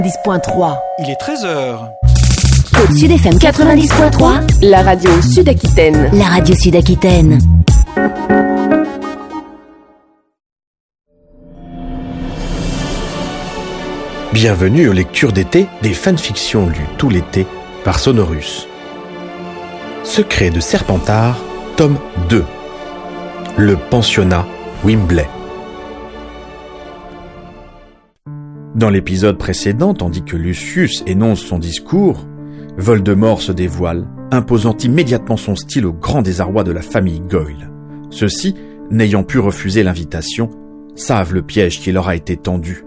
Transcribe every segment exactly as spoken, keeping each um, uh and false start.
dix point trois. Il est treize heures. Côte Sud F M quatre-vingt-dix point trois. La radio Sud-Aquitaine. La radio Sud-Aquitaine. Bienvenue aux lectures d'été des fanfictions lues tout l'été par Sonorus. Secret de Serpentard, tome deux. Le pensionnat Wimbley. Dans l'épisode précédent, tandis que Lucius énonce son discours, Voldemort se dévoile, imposant immédiatement son style au grand désarroi de la famille Goyle. Ceux-ci, n'ayant pu refuser l'invitation, savent le piège qui leur a été tendu.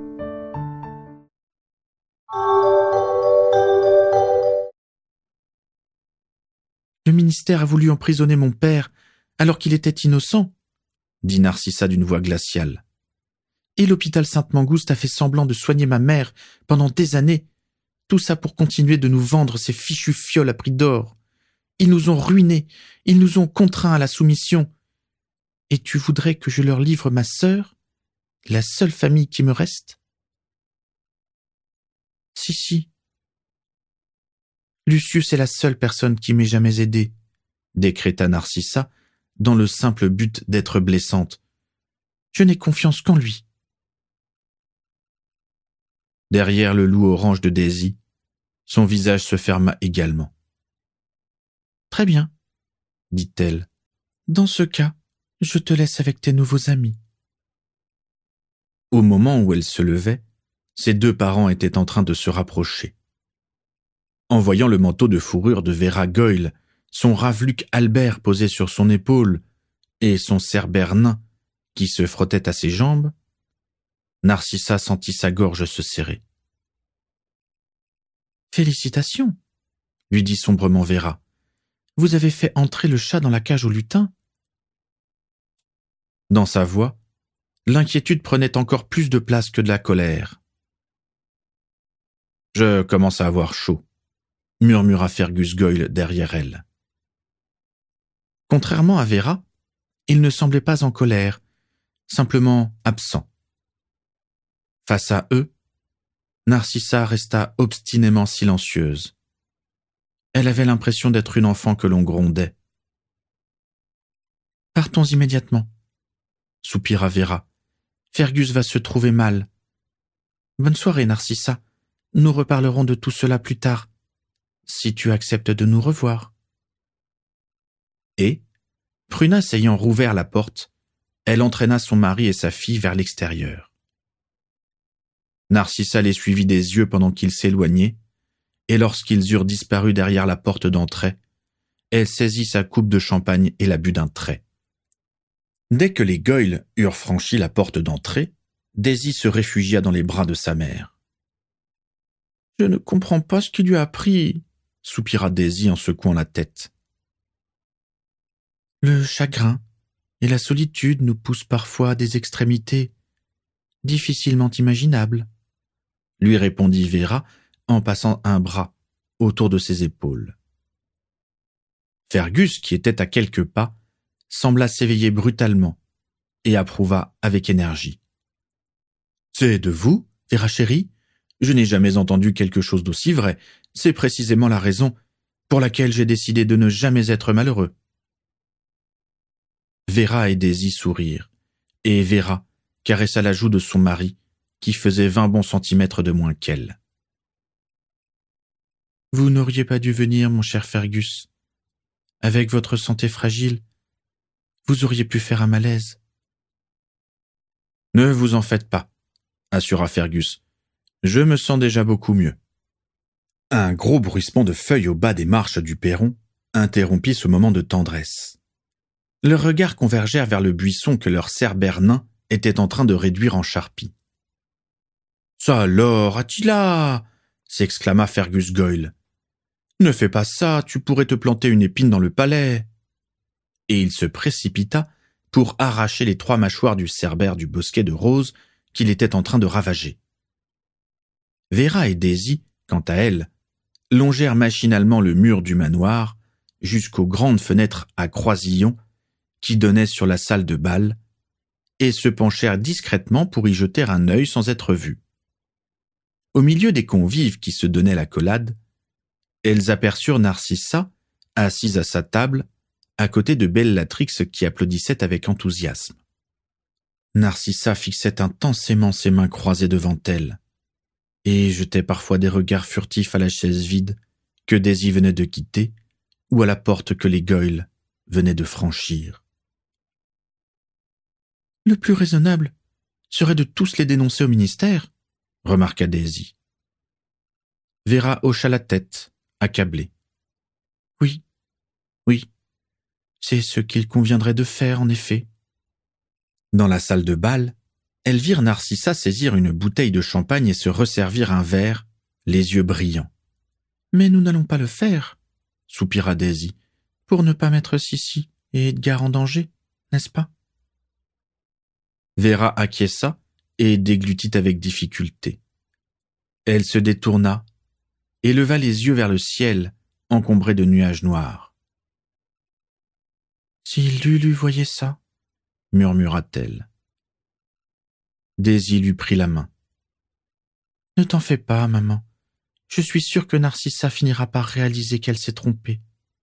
Le ministère a voulu emprisonner mon père alors qu'il était innocent, dit Narcissa d'une voix glaciale. Et l'hôpital Sainte-Mangouste a fait semblant de soigner ma mère pendant des années. Tout ça pour continuer de nous vendre ces fichus fioles à prix d'or. Ils nous ont ruinés, ils nous ont contraints à la soumission. Et tu voudrais que je leur livre ma sœur, la seule famille qui me reste? Si, si. Lucius est la seule personne qui m'ait jamais aidé, décréta Narcissa, dans le simple but d'être blessante. Je n'ai confiance qu'en lui. Derrière le loup orange de Daisy, son visage se ferma également. Très bien, dit-elle. Dans ce cas, je te laisse avec tes nouveaux amis. Au moment où elle se levait, ses deux parents étaient en train de se rapprocher. En voyant le manteau de fourrure de Vera Goyle, son Ravluc Albert posé sur son épaule et son Cerbère nain qui se frottait à ses jambes, Narcissa sentit sa gorge se serrer. « Félicitations !» lui dit sombrement Vera. « Vous avez fait entrer le chat dans la cage au lutin ?» Dans sa voix, l'inquiétude prenait encore plus de place que de la colère. « Je commence à avoir chaud », murmura Fergus Goyle derrière elle. Contrairement à Vera, il ne semblait pas en colère, simplement absent. Face à eux, Narcissa resta obstinément silencieuse. Elle avait l'impression d'être une enfant que l'on grondait. « Partons immédiatement, » soupira Vera. « Fergus va se trouver mal. Bonne soirée, Narcissa. Nous reparlerons de tout cela plus tard, si tu acceptes de nous revoir. » Et, Prunas ayant rouvert la porte, elle entraîna son mari et sa fille vers l'extérieur. Narcissa les suivit des yeux pendant qu'ils s'éloignaient, et lorsqu'ils eurent disparu derrière la porte d'entrée, elle saisit sa coupe de champagne et la but d'un trait. Dès que les Goyle eurent franchi la porte d'entrée, Daisy se réfugia dans les bras de sa mère. « Je ne comprends pas ce qui lui a pris, » soupira Daisy en secouant la tête. « Le chagrin et la solitude nous poussent parfois à des extrémités difficilement imaginables, » lui répondit Vera en passant un bras autour de ses épaules. Fergus, qui était à quelques pas, sembla s'éveiller brutalement et approuva avec énergie. « C'est de vous, Vera chérie ? Je n'ai jamais entendu quelque chose d'aussi vrai. C'est précisément la raison pour laquelle j'ai décidé de ne jamais être malheureux. » Vera et Daisy sourirent, et Vera caressa la joue de son mari, qui faisait vingt bons centimètres de moins qu'elle. « Vous n'auriez pas dû venir, mon cher Fergus. Avec votre santé fragile, vous auriez pu faire un malaise. »« Ne vous en faites pas, » assura Fergus. « Je me sens déjà beaucoup mieux. » Un gros bruissement de feuilles au bas des marches du perron interrompit ce moment de tendresse. Leurs regards convergèrent vers le buisson que leur Cerbère nain était en train de réduire en charpie. « Ça alors, Attila !» s'exclama Fergus Goyle. « Ne fais pas ça, tu pourrais te planter une épine dans le palais. » Et il se précipita pour arracher les trois mâchoires du Cerbère du bosquet de roses qu'il était en train de ravager. Vera et Daisy, quant à elles, longèrent machinalement le mur du manoir jusqu'aux grandes fenêtres à croisillons qui donnaient sur la salle de bal et se penchèrent discrètement pour y jeter un œil sans être vues. Au milieu des convives qui se donnaient l'accolade, elles aperçurent Narcissa, assise à sa table, à côté de Bellatrix qui applaudissait avec enthousiasme. Narcissa fixait intensément ses mains croisées devant elle, et jetait parfois des regards furtifs à la chaise vide que Daisy venait de quitter, ou à la porte que les Goyle venaient de franchir. « Le plus raisonnable serait de tous les dénoncer au ministère, » remarqua Daisy. Vera hocha la tête, accablée. « Oui, oui, c'est ce qu'il conviendrait de faire, en effet. » Dans la salle de bal, elles virent Narcissa saisir une bouteille de champagne et se resservir un verre, les yeux brillants. « Mais nous n'allons pas le faire, » soupira Daisy, « pour ne pas mettre Sissi et Edgar en danger, n'est-ce pas ?» Vera acquiesça et déglutit avec difficulté. Elle se détourna et leva les yeux vers le ciel encombré de nuages noirs. « Si Lulu voyait ça, » murmura-t-elle. Daisy lui prit la main. « Ne t'en fais pas, maman. Je suis sûre que Narcissa finira par réaliser qu'elle s'est trompée. »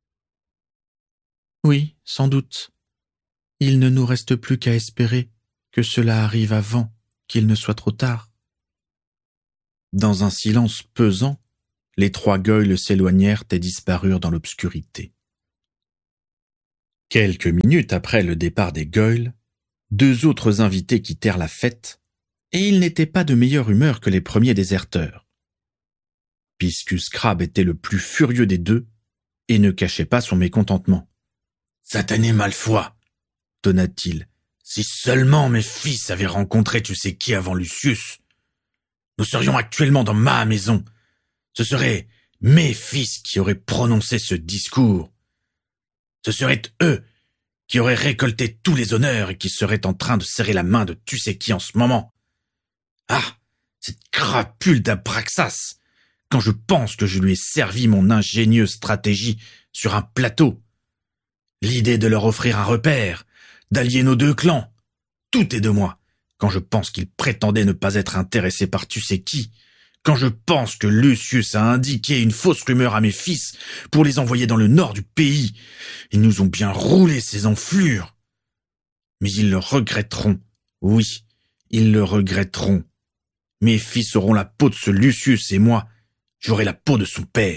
« Oui, sans doute. Il ne nous reste plus qu'à espérer que cela arrive avant qu'il ne soit trop tard. » Dans un silence pesant, les trois Goyle s'éloignèrent et disparurent dans l'obscurité. Quelques minutes après le départ des Goyle, deux autres invités quittèrent la fête, et ils n'étaient pas de meilleure humeur que les premiers déserteurs. Piscus Crabbe était le plus furieux des deux et ne cachait pas son mécontentement. « Satané Malfoy !» tonna-t-il. « Si seulement mes fils avaient rencontré tu sais qui avant Lucius, nous serions actuellement dans ma maison. Ce seraient mes fils qui auraient prononcé ce discours. Ce seraient eux qui auraient récolté tous les honneurs et qui seraient en train de serrer la main de tu sais qui en ce moment. Ah, cette crapule d'Abraxas, quand je pense que je lui ai servi mon ingénieuse stratégie sur un plateau. L'idée de leur offrir un repère, d'allier nos deux clans, tout est de moi, quand je pense qu'il prétendait ne pas être intéressé par tu sais qui, quand je pense que Lucius a indiqué une fausse rumeur à mes fils pour les envoyer dans le nord du pays. Ils nous ont bien roulé ces enflures. Mais ils le regretteront, oui, ils le regretteront. Mes fils auront la peau de ce Lucius et moi, j'aurai la peau de son père. »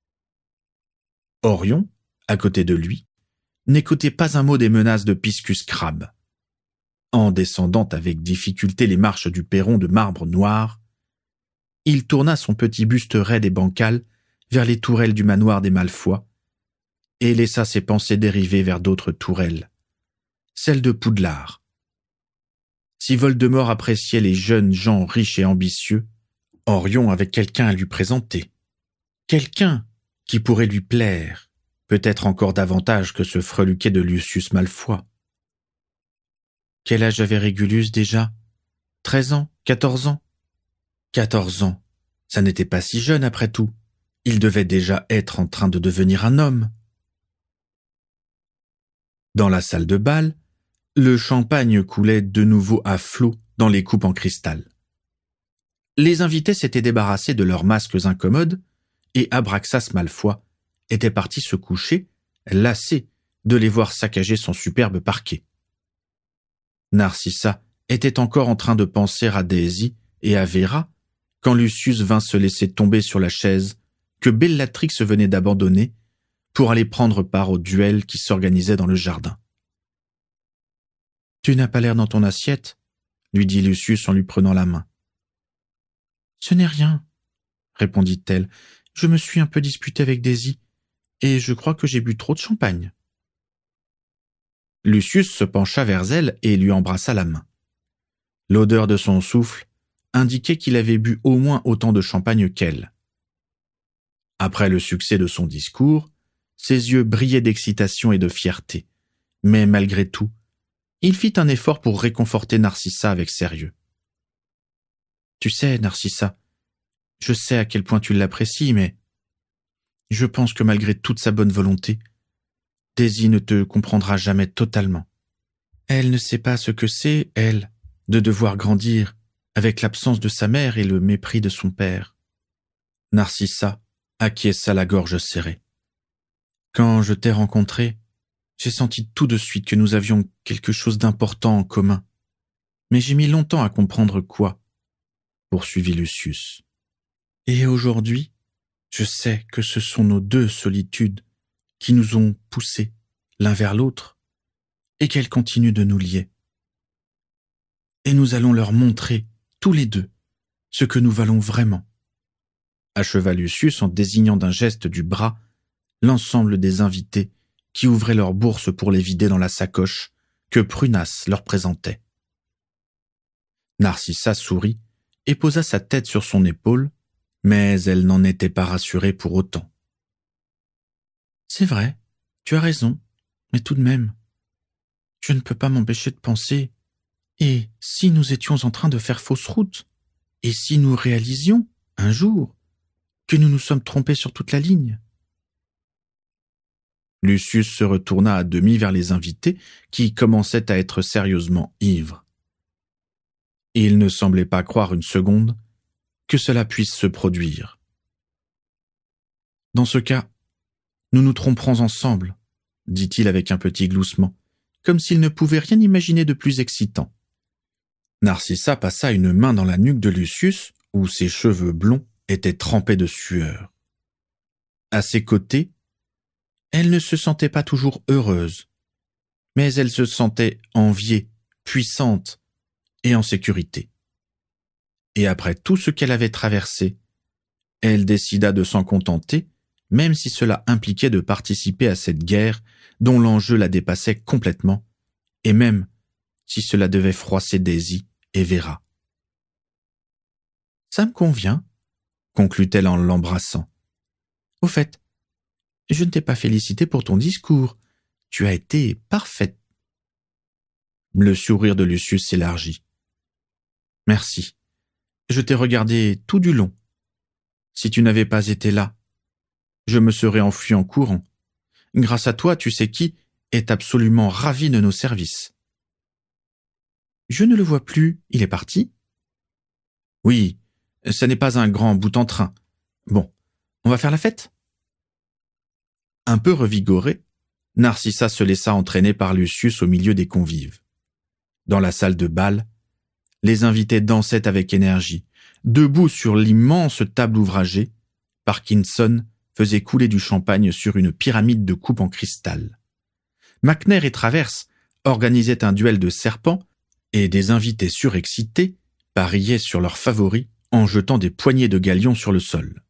Orion, à côté de lui, n'écoutait pas un mot des menaces de Piscus Crabbe. En descendant avec difficulté les marches du perron de marbre noir, il tourna son petit buste raide et bancal vers les tourelles du manoir des Malfoy et laissa ses pensées dériver vers d'autres tourelles, celles de Poudlard. Si Voldemort appréciait les jeunes gens riches et ambitieux, Orion avait quelqu'un à lui présenter, quelqu'un qui pourrait lui plaire, peut-être encore davantage que ce freluquet de Lucius Malfoy. Quel âge avait Régulus déjà? Treize ans? Quatorze ans? Quatorze ans, ça n'était pas si jeune après tout. Il devait déjà être en train de devenir un homme. Dans la salle de bal, le champagne coulait de nouveau à flots dans les coupes en cristal. Les invités s'étaient débarrassés de leurs masques incommodes et Abraxas Malfoy était parti se coucher, lassé de les voir saccager son superbe parquet. Narcissa était encore en train de penser à Daisy et à Vera quand Lucius vint se laisser tomber sur la chaise que Bellatrix venait d'abandonner pour aller prendre part au duel qui s'organisait dans le jardin. « Tu n'as pas l'air dans ton assiette ?» lui dit Lucius en lui prenant la main. « Ce n'est rien, » répondit-elle. « Je me suis un peu disputée avec Daisy, et je crois que j'ai bu trop de champagne. » Lucius se pencha vers elle et lui embrassa la main. L'odeur de son souffle indiquait qu'il avait bu au moins autant de champagne qu'elle. Après le succès de son discours, ses yeux brillaient d'excitation et de fierté, mais malgré tout, il fit un effort pour réconforter Narcissa avec sérieux. « Tu sais, Narcissa, je sais à quel point tu l'apprécies, mais je pense que malgré toute sa bonne volonté, Daisy ne te comprendra jamais totalement. Elle ne sait pas ce que c'est, elle, de devoir grandir avec l'absence de sa mère et le mépris de son père. Narcissa acquiesça la gorge serrée. Quand je t'ai rencontré, j'ai senti tout de suite que nous avions quelque chose d'important en commun. Mais j'ai mis longtemps à comprendre quoi, poursuivit Lucius. Et aujourd'hui, je sais que ce sont nos deux solitudes qui nous ont poussés l'un vers l'autre et qu'elles continuent de nous lier. Et nous allons leur montrer, tous les deux, ce que nous valons vraiment. Acheva Lucius en désignant d'un geste du bras l'ensemble des invités qui ouvraient leurs bourses pour les vider dans la sacoche que Prunas leur présentait. Narcissa sourit et posa sa tête sur son épaule, mais elle n'en était pas rassurée pour autant. « C'est vrai, tu as raison, mais tout de même, je ne peux pas m'empêcher de penser, et si nous étions en train de faire fausse route, et si nous réalisions, un jour, que nous nous sommes trompés sur toute la ligne ?» Lucius se retourna à demi vers les invités qui commençaient à être sérieusement ivres. Il ne semblait pas croire une seconde que cela puisse se produire. « Dans ce cas, nous nous tromperons ensemble, » dit-il avec un petit gloussement, comme s'il ne pouvait rien imaginer de plus excitant. Narcissa passa une main dans la nuque de Lucius, où ses cheveux blonds étaient trempés de sueur. À ses côtés, elle ne se sentait pas toujours heureuse, mais elle se sentait enviée, puissante et en sécurité. Et après tout ce qu'elle avait traversé, elle décida de s'en contenter, même si cela impliquait de participer à cette guerre dont l'enjeu la dépassait complètement, et même si cela devait froisser Daisy et Vera. « Ça me convient, » conclut-elle en l'embrassant. « Au fait, je ne t'ai pas félicité pour ton discours. Tu as été parfaite. » Le sourire de Lucius s'élargit. « Merci. Je t'ai regardé tout du long. Si tu n'avais pas été là, je me serais enfui en courant. Grâce à toi, tu sais qui est absolument ravi de nos services. » « Je ne le vois plus, il est parti ?»« Oui, ce n'est pas un grand bout en train. Bon, on va faire la fête ?» Un peu revigorée, Narcissa se laissa entraîner par Lucius au milieu des convives. Dans la salle de bal, les invités dansaient avec énergie. Debout sur l'immense table ouvragée, Parkinson faisait couler du champagne sur une pyramide de coupes en cristal. McNair et Travers organisaient un duel de serpents et des invités surexcités pariaient sur leurs favoris en jetant des poignées de galions sur le sol.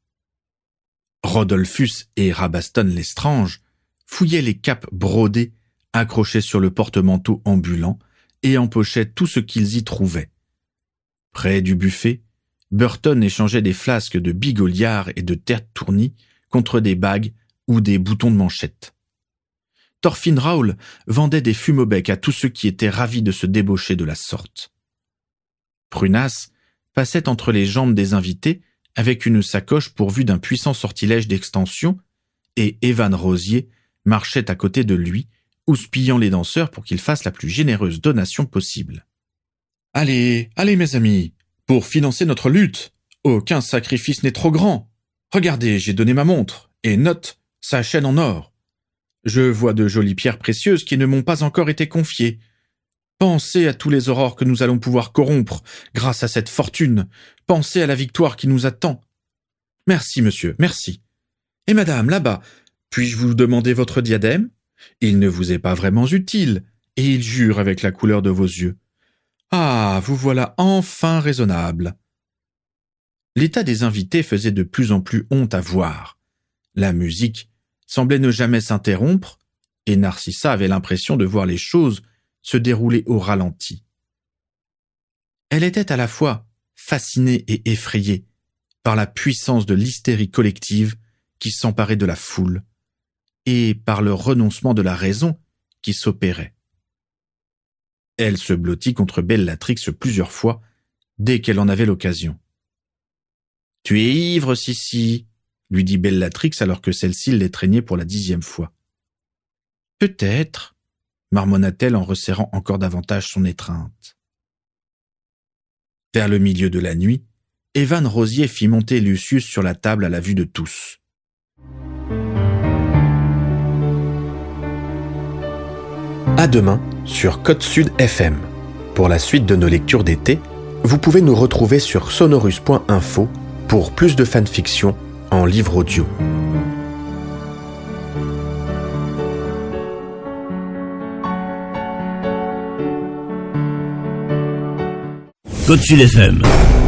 Rodolphus et Rabaston Lestrange fouillaient les capes brodées accrochées sur le porte-manteau ambulant et empochaient tout ce qu'ils y trouvaient. Près du buffet, Burton échangeait des flasques de bigoliard et de terre tournie contre des bagues ou des boutons de manchette. Thorfinn Raoul vendait des fumes au bec à tous ceux qui étaient ravis de se débaucher de la sorte. Prunas passait entre les jambes des invités avec une sacoche pourvue d'un puissant sortilège d'extension, et Evan Rosier marchait à côté de lui, houspillant les danseurs pour qu'ils fassent la plus généreuse donation possible. « Allez, allez mes amis, pour financer notre lutte, aucun sacrifice n'est trop grand. Regardez, j'ai donné ma montre, et note sa chaîne en or. Je vois de jolies pierres précieuses qui ne m'ont pas encore été confiées. Pensez à tous les aurores que nous allons pouvoir corrompre grâce à cette fortune. Pensez à la victoire qui nous attend. Merci, monsieur, merci. Et madame, là-bas, puis-je vous demander votre diadème? Il ne vous est pas vraiment utile, et il jure avec la couleur de vos yeux. Ah, vous voilà enfin raisonnable. » L'état des invités faisait de plus en plus honte à voir. La musique semblait ne jamais s'interrompre, et Narcissa avait l'impression de voir les choses se dérouler au ralenti. Elle était à la fois fascinée et effrayée par la puissance de l'hystérie collective qui s'emparait de la foule, et par le renoncement de la raison qui s'opérait. Elle se blottit contre Bellatrix plusieurs fois, dès qu'elle en avait l'occasion. « Tu es ivre, Sissi !» lui dit Bellatrix alors que celle-ci l'étreignait pour la dixième fois. « Peut-être » marmonna-t-elle en resserrant encore davantage son étreinte. Vers le milieu de la nuit, Evan Rosier fit monter Lucius sur la table à la vue de tous. À demain sur Côte Sud F M. Pour la suite de nos lectures d'été, vous pouvez nous retrouver sur sonorus point info pour plus de fanfiction en livre audio. Côte Sud F M.